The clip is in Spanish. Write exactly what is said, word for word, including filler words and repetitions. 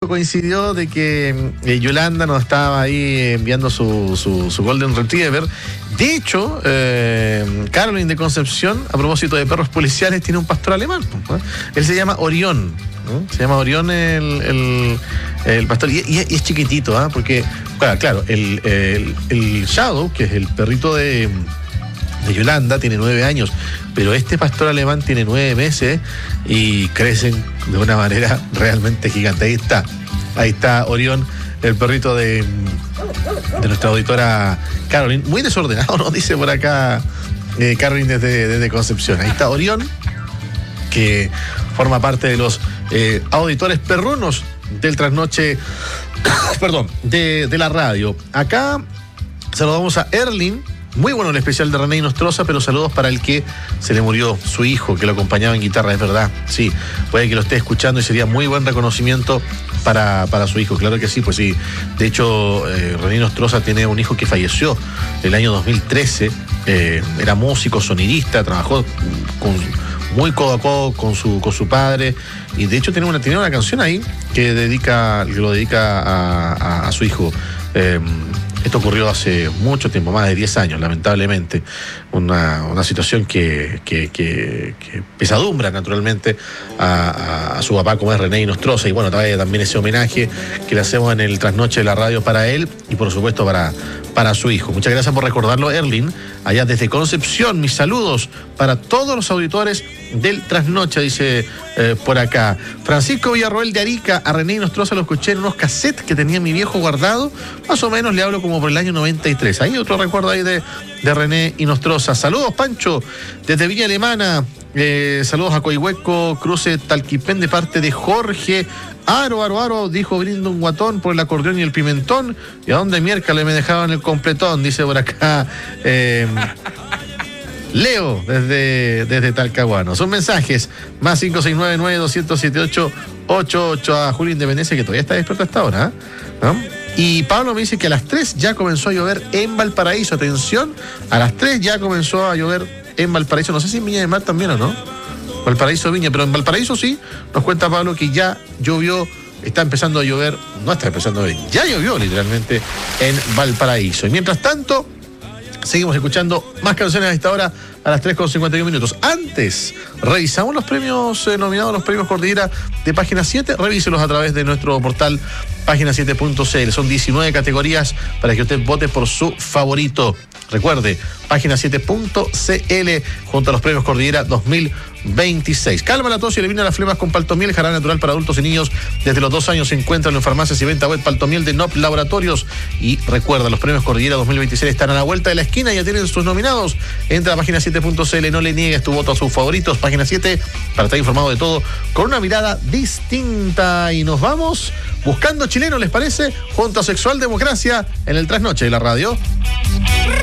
coincidió de que eh, Yolanda nos estaba ahí enviando su, su, su Golden Retriever. De hecho, eh, Caroline de Concepción, a propósito de perros policiales, tiene un pastor alemán, ¿no? Él se llama Orión, ¿no? Se llama Orión el, el, el pastor, y, y, y es chiquitito, ¿eh? Porque, claro, claro el, el, el Shadow, que es el perrito de, de Yolanda, tiene nueve años, pero este pastor alemán tiene nueve meses y crecen de una manera realmente gigante. Ahí está, ahí está Orión, el perrito de, de nuestra auditora Caroline. Muy desordenado, nos dice por acá eh, Caroline desde, desde Concepción. Ahí está Orión, que forma parte de los eh, auditores perrunos del trasnoche, perdón, de, de la radio. Acá saludamos a Erlin. Muy bueno el especial de René y Nostroza, pero saludos para el que se le murió su hijo, que lo acompañaba en guitarra, es verdad. Sí, puede que lo esté escuchando y sería muy buen reconocimiento para, para su hijo. Claro que sí, pues sí. De hecho, eh, René Nostroza tiene un hijo que falleció el año dos mil trece. Eh, era músico, sonidista, trabajó con, muy codo a codo con su, con su padre. Y de hecho tiene una, tiene una canción ahí que, dedica, que lo dedica a, a, a su hijo. Eh, Esto ocurrió hace mucho tiempo, más de diez años, lamentablemente. Una, una situación que, que, que, que pesadumbra naturalmente a, a, a su papá, como es René Nostroza. Y bueno, también ese homenaje que le hacemos en el trasnoche de la radio para él y por supuesto para, para su hijo. Muchas gracias por recordarlo, Erlin, allá desde Concepción. Mis saludos para todos los auditores del trasnoche, dice eh, por acá. Francisco Villarroel de Arica, a René Nostroza lo escuché en unos cassettes que tenía mi viejo guardado. Más o menos le hablo como por el año noventa y tres. Ahí otro recuerdo ahí de, de René y Nostroza. Saludos, Pancho, desde Villa Alemana. Eh, saludos a Coihueco, Cruce Talquipén, de parte de Jorge. Aro, aro, aro, dijo brindo un guatón por el acordeón y el pimentón. ¿Y a dónde miércoles me dejaban el completón? Dice por acá eh, Leo, desde, desde Talcahuano. Son mensajes, más cinco seis nueve nueve dos cero siete ocho ocho ocho, a Julio Independencia, que todavía está despierto hasta ahora, ¿no? Y Pablo me dice que a las tres ya comenzó a llover en Valparaíso. Atención, a las tres ya comenzó a llover en Valparaíso. No sé si en Viña del Mar también o no. Valparaíso, Viña, pero en Valparaíso sí, nos cuenta Pablo que ya llovió, está empezando a llover, no está empezando a llover, ya llovió literalmente en Valparaíso. Y mientras tanto, seguimos escuchando más canciones a esta hora, a las tres con cincuenta y uno minutos. Antes, revisamos los premios eh, nominados, los premios Cordillera de Página siete. Revíselos a través de nuestro portal página siete punto c l. Son diecinueve categorías para que usted vote por su favorito. Recuerde, página siete punto c l junto a los premios Cordillera dos mil veintiséis. Calma la tos y elimina las flemas con Paltomiel, jarabe natural para adultos y niños. Desde los dos años se encuentran en farmacias y venta web. Paltomiel de N O P Laboratorios. Y recuerda, los premios Cordillera dos mil veintiséis están a la vuelta de la esquina, ya tienen sus nominados. Entra a página siete punto c l, no le niegues tu voto a sus favoritos. Página siete, para estar informado de todo con una mirada distinta. Y nos vamos buscando chileno, ¿les parece? Junto a Sexual Democracia en el trasnoche de la radio.